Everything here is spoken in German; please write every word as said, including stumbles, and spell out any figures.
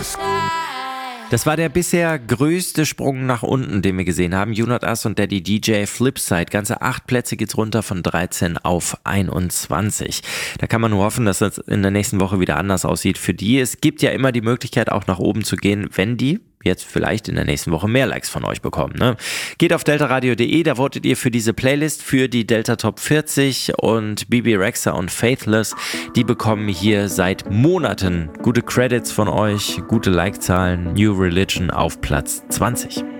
Das war der bisher größte Sprung nach unten, den wir gesehen haben. You Not Us und Daddy D J Flipside. Ganze acht Plätze geht's runter von dreizehn auf einundzwanzig. Da kann man nur hoffen, dass das in der nächsten Woche wieder anders aussieht für die. Es gibt ja immer die Möglichkeit, auch nach oben zu gehen, wenn die jetzt vielleicht in der nächsten Woche mehr Likes von euch bekommen. Ne? Geht auf delta radio punkt de, da votet ihr für diese Playlist, für die Delta Top vierzig und Bebe Rexha und Faithless, die bekommen hier seit Monaten gute Credits von euch, gute Like-Zahlen. New Religion auf Platz zwanzig.